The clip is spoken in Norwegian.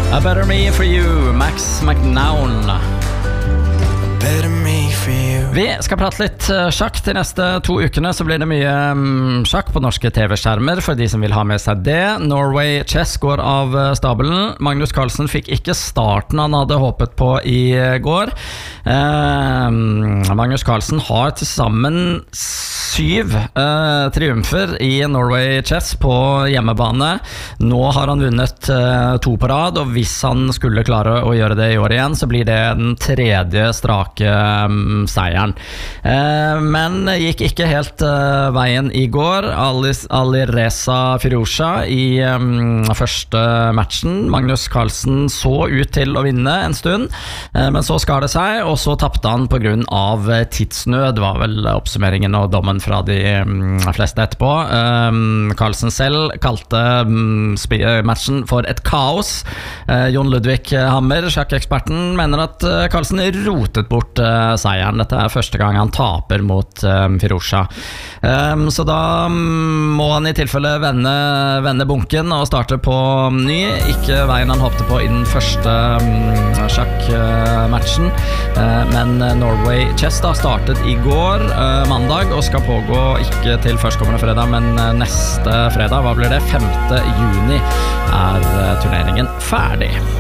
A Better Me For You, Max McNown. Better me for you. Vi skal prate litt sjakk. De neste 2 ukene så blir det mye sjakk på norske TV-skjermer for de som vil ha med seg det. Norway Chess går av stabelen. Magnus Carlsen fikk ikke starten han hadde håpet på i går. Magnus Carlsen har til sammen 7 triumfer i Norway Chess på hjemmebane. Nå har han vunnet 2 på rad, og hvis han skulle klare å gjøre det i år igjen, så blir det den 3. strake seieren. Men gikk ikke helt veien i går. Alireza Firouzja i første matchen. Magnus Carlsen så ut til å vinne en stund, men så skar det seg, og så tappte han på grunn av tidsnød. Det var vel oppsummeringen og dommen fra de fleste etterpå. Carlsen selv kalte matchen for et kaos. Jon Ludvig Hammer, sjakkeksperten, mener at Carlsen rotet bort seieren. Dette er første gang han taper mot Firouzja. Så da må han i tilfelle vende bunken og starte på ny. Ikke veien han håpte på i den første sjakkmatchen. Men Norway Chess da startet i går, mandag, og skal pågå ikke til førstkommende fredag, men neste fredag. Hva blir det? 5. juni er turneringen ferdig.